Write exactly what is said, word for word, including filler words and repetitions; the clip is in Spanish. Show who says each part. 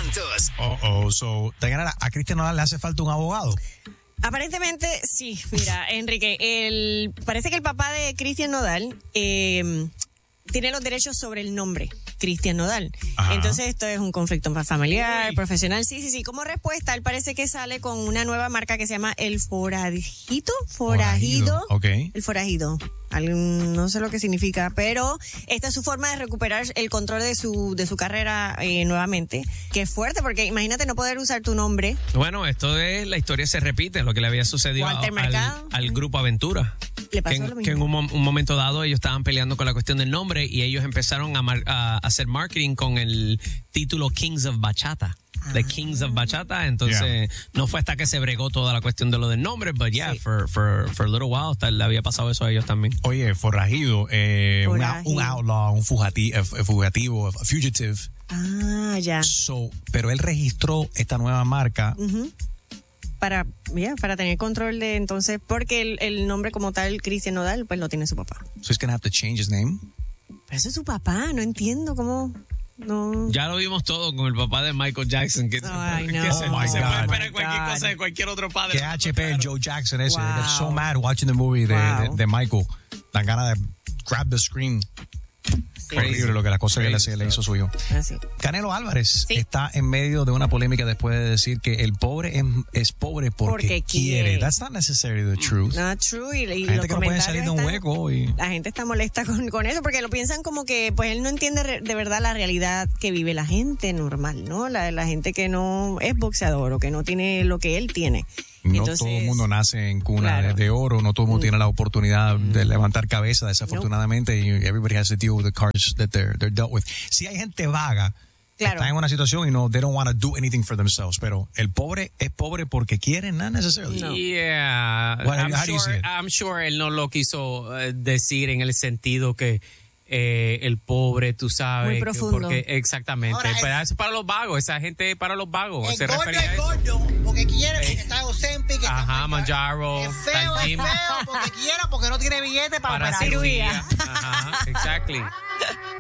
Speaker 1: Santos.
Speaker 2: Oh, oh, so, Dayanara, ¿a Cristian Nodal le hace falta un abogado?
Speaker 3: Aparentemente sí, mira, Enrique, el, parece que el papá de Cristian Nodal eh, tiene los derechos sobre el nombre, Cristian Nodal.
Speaker 2: Ajá.
Speaker 3: Entonces esto es un conflicto familiar, profesional, sí, sí, sí. Como respuesta, él parece que sale con una nueva marca que se llama El Forajito, Forajido,
Speaker 2: Ok.
Speaker 3: El Forajido. Algún, no sé lo que significa, pero esta es su forma de recuperar el control de su de su carrera eh, nuevamente. Que es fuerte, porque imagínate no poder usar tu nombre.
Speaker 4: Bueno, esto es, la historia se repite, lo que le había sucedido
Speaker 3: Walter
Speaker 4: al,
Speaker 3: Mercado.
Speaker 4: al grupo Aventura.
Speaker 3: Le pasó
Speaker 4: que, en,
Speaker 3: lo mismo.
Speaker 4: que en un, mom- un momento dado ellos estaban peleando con la cuestión del nombre y ellos empezaron a, mar- a hacer marketing con el título Kings of Bachata. The Kings of Bachata, entonces
Speaker 2: Yeah.
Speaker 4: no fue hasta que se bregó toda la cuestión de lo del nombre, but yeah,
Speaker 3: Sí.
Speaker 4: for, for, for a little while hasta le había pasado eso a ellos también.
Speaker 2: Oye, forrajido, eh, un out-
Speaker 3: Forajido.
Speaker 2: un outlaw, un fugati- eh, fugativo, a fugitive.
Speaker 3: Ah, ya.
Speaker 2: So, pero él registró esta nueva marca.
Speaker 3: Ujú. Para, ya, para tener control de entonces, porque el, el nombre como tal, Cristian Nodal, pues lo tiene su papá.
Speaker 2: So he's gonna have to change his name.
Speaker 3: Pero eso es su papá, no entiendo cómo. No.
Speaker 4: Ya lo vimos todo con el papá de Michael Jackson, que,
Speaker 3: Ay,
Speaker 4: que
Speaker 3: no.
Speaker 4: se,
Speaker 2: Oh my
Speaker 4: se
Speaker 2: God.
Speaker 4: puede
Speaker 2: Oh
Speaker 4: esperar
Speaker 3: my
Speaker 4: cualquier
Speaker 3: God.
Speaker 4: cosa de cualquier otro padre.
Speaker 2: Que H P el Joe Jackson ese.
Speaker 3: Wow.
Speaker 2: I got so mad watching the movie de,
Speaker 3: Wow.
Speaker 2: de, de Michael. Dan ganas de grab the screen.
Speaker 3: Sí.
Speaker 2: Horrible lo que la cosa que le,
Speaker 4: Crazy
Speaker 2: le hizo su hijo.
Speaker 3: Así.
Speaker 2: Canelo Álvarez
Speaker 3: Sí.
Speaker 2: está en medio de una polémica después de decir que el pobre es, es pobre porque,
Speaker 3: Porque
Speaker 2: quiere.
Speaker 3: quiere.
Speaker 2: That's not necessarily the truth.
Speaker 3: Not true. Y, y
Speaker 2: Hay
Speaker 3: los
Speaker 2: gente que no puede
Speaker 3: comentarios
Speaker 2: salir de un
Speaker 3: están-
Speaker 2: hueco y...
Speaker 3: La gente está molesta con, con eso porque lo piensan como que pues él no entiende re- de verdad la realidad que vive la gente normal, ¿no? La, la gente que no es boxeador o que no tiene lo que él tiene.
Speaker 2: No
Speaker 3: Entonces,
Speaker 2: todo el mundo nace en cuna
Speaker 3: claro.
Speaker 2: de, de oro, no todo el mundo tiene la oportunidad de levantar cabeza, desafortunadamente, y everybody has to deal with the cards that they're, they're dealt with. Si hay gente vaga,
Speaker 3: Claro.
Speaker 2: está en una situación y no, they don't want to do anything for themselves, pero el pobre es pobre porque quiere, not necessarily.
Speaker 3: No.
Speaker 4: Yeah,
Speaker 2: Well,
Speaker 4: I'm,
Speaker 2: how do you see
Speaker 4: sure,
Speaker 2: it?
Speaker 4: I'm sure él no lo quiso eh, decir en el sentido que eh, el pobre, tú sabes.
Speaker 3: Muy
Speaker 4: que
Speaker 3: profundo.
Speaker 4: porque, exactamente.
Speaker 5: Ahora,
Speaker 4: pero
Speaker 5: es-
Speaker 4: eso es para los vagos, esa gente es para los vagos.
Speaker 5: El
Speaker 4: Se
Speaker 5: gordo
Speaker 4: refería a
Speaker 5: es
Speaker 4: eso.
Speaker 5: gordo porque quiere, porque está Ozempic, que
Speaker 4: Ajá,
Speaker 5: está
Speaker 4: Manjaro,
Speaker 5: Es feo,
Speaker 4: está
Speaker 5: es
Speaker 4: Jim.
Speaker 5: feo porque quiere, porque no tiene billete para,
Speaker 4: Para
Speaker 5: operar.
Speaker 4: cirugía. Ajá, exactly.